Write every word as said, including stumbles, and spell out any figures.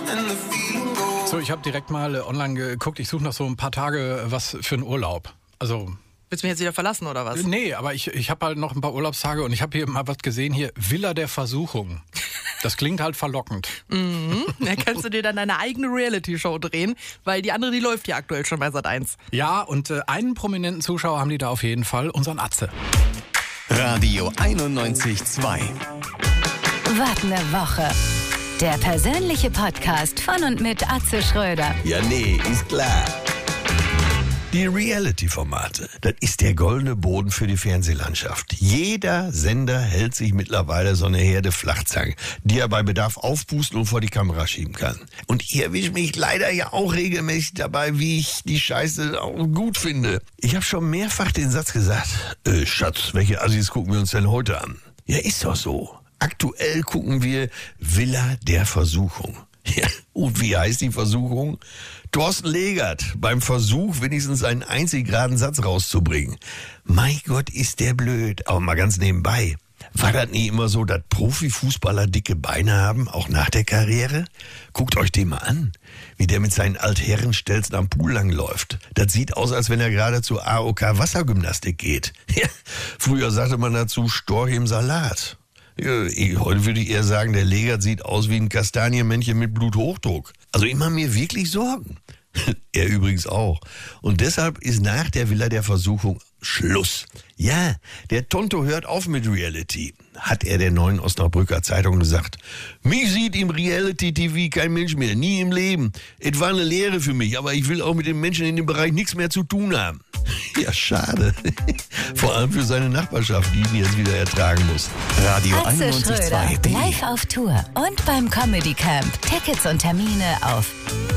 So, ich habe direkt mal äh, online geguckt. Ich suche noch so ein paar Tage äh, was für einen Urlaub. Also... Willst du mich jetzt wieder verlassen, oder was? Nee, aber ich, ich habe halt noch ein paar Urlaubstage und ich habe hier mal was gesehen hier. Villa der Versuchung. Das klingt halt verlockend. Mhm. Da kannst du dir dann deine eigene Reality-Show drehen, weil die andere, die läuft ja aktuell schon bei Sat eins. Ja, und äh, einen prominenten Zuschauer haben die da auf jeden Fall, unseren Atze. Radio einundneunzig Komma zwei. Was ne Woche. Der persönliche Podcast von und mit Atze Schröder. Ja, nee, ist klar. Die Reality-Formate, das ist der goldene Boden für die Fernsehlandschaft. Jeder Sender hält sich mittlerweile so eine Herde Flachzangen, die er bei Bedarf aufpusten und vor die Kamera schieben kann. Und ich erwische mich leider ja auch regelmäßig dabei, wie ich die Scheiße auch gut finde. Ich habe schon mehrfach den Satz gesagt, äh, Schatz, welche Assis gucken wir uns denn heute an? Ja, ist doch so. Aktuell gucken wir Villa der Versuchung. Ja, und wie heißt die Versuchung? Thorsten Legert beim Versuch, wenigstens einen einzig geraden Satz rauszubringen. Mein Gott, ist der blöd. Aber mal ganz nebenbei. War das nie immer so, dass Profifußballer dicke Beine haben, auch nach der Karriere? Guckt euch den mal an, wie der mit seinen Altherrenstelzen am Pool langläuft. Das sieht aus, als wenn er gerade zur A O K Wassergymnastik geht. Ja, früher sagte man dazu Storch im Salat. Ja, heute würde ich eher sagen, der Legert sieht aus wie ein Kastanienmännchen mit Bluthochdruck. Also ich mache mir wirklich Sorgen. Er übrigens auch. Und deshalb ist nach der Villa der Versuchung Schluss. Ja, der Tonto hört auf mit Reality, hat er der Neuen Osnabrücker Zeitung gesagt. Mich sieht im Reality-T V kein Mensch mehr, nie im Leben. Es war eine Lehre für mich, aber ich will auch mit den Menschen in dem Bereich nichts mehr zu tun haben. Ja, schade. Vor allem für seine Nachbarschaft, die ihn jetzt wieder ertragen muss. Radio Atze einundneunzig Komma zwei. Schröder, live auf Tour und beim Comedy Camp. Tickets und Termine auf